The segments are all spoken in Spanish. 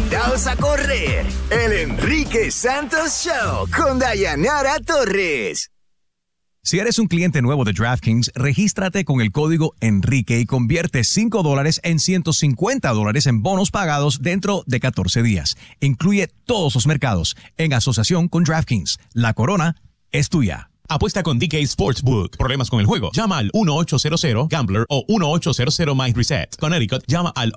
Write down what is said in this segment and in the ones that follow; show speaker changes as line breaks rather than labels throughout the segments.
Mandaos a correr. El Enrique Santos Show con Dayanara Torres.
Si eres un cliente nuevo de DraftKings, regístrate con el código Enrique y convierte $5 en $150 en bonos pagados dentro de 14 días. Incluye todos los mercados en asociación con DraftKings. La corona es tuya.
Apuesta con DK Sportsbook. ¿Problemas con el juego? Llama al 1-800-GAMBLER o 1-800-MIND-RESET. Connecticut, llama al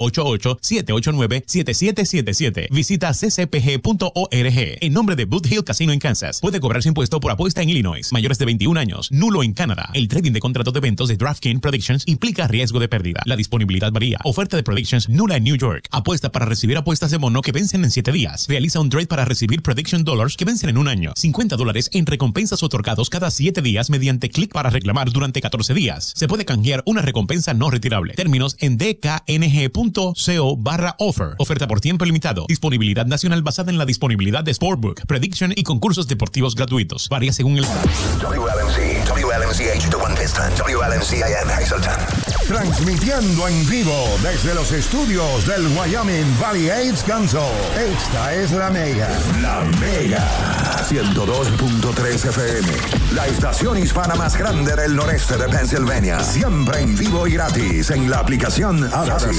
888-789-7777. Visita ccpg.org. En nombre de Boot Hill Casino en Kansas. Puede cobrarse impuesto por apuesta en Illinois. Mayores de 21 años. Nulo en Canadá. El trading de contratos de eventos de DraftKings Predictions implica riesgo de pérdida. La disponibilidad varía. Oferta de Predictions nula en New York. Apuesta para recibir apuestas de mono que vencen en 7 días. Realiza un trade para recibir Prediction Dollars que vencen en un año. $50 en recompensas otorgadas cada 7 días mediante clic para reclamar durante 14 días. Se puede canjear una recompensa no retirable. Términos en dkng.co/offer. Oferta por tiempo limitado. Disponibilidad nacional basada en la disponibilidad de Sportbook, Prediction y concursos deportivos gratuitos. Varía según el...
WLMC HD1 Piston, WLMC-AM Hazleton.
Transmitiendo en vivo desde los estudios del Wyoming Valley AIDS Council. Esta es La Mega. La Mega. 102.3 FM. La estación hispana más grande del noreste de Pennsylvania. Siempre en vivo y gratis en la aplicación Odyssey.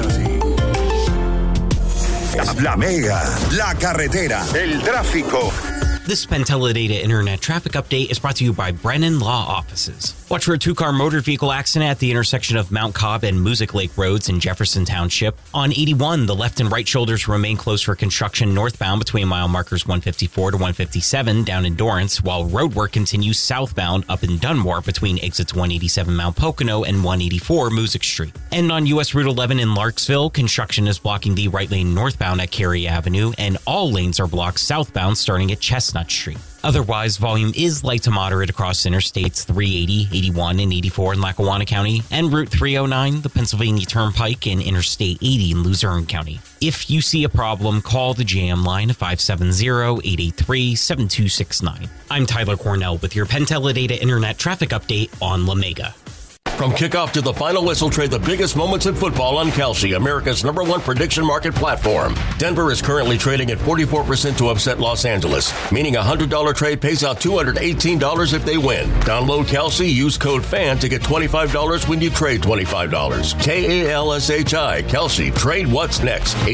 La Mega. La carretera. El tráfico.
This PenTeleData Internet Traffic Update is brought to you by Brennan Law Offices. Watch for a two-car motor vehicle accident at the intersection of Mount Cobb and Music Lake Roads in Jefferson Township. On 81, the left and right shoulders remain closed for construction northbound between mile markers 154 to 157 down in Dorrance, while road work continues southbound up in Dunmore between exits 187 Mount Pocono and 184 Music Street. And on US Route 11 in Larksville, construction is blocking the right lane northbound at Cary Avenue, and all lanes are blocked southbound starting at Chestnut Street. Otherwise, volume is light to moderate across interstates 380, 81, and 84 in Lackawanna County, and Route 309, the Pennsylvania Turnpike, and Interstate 80 in Luzerne County. If you see a problem, call the JM line at 570-883-7269. I'm Tyler Cornell with your PenTeleData Internet Traffic Update on La Mega.
From kickoff to the final whistle, trade the biggest moments in football on Kalshi, America's #1 prediction market platform. Denver is currently trading at 44% to upset Los Angeles, meaning a $100 trade pays out $218 if they win. Download Kalshi, use code FAN to get $25 when you trade $25. KALSHI, Kalshi, trade what's next.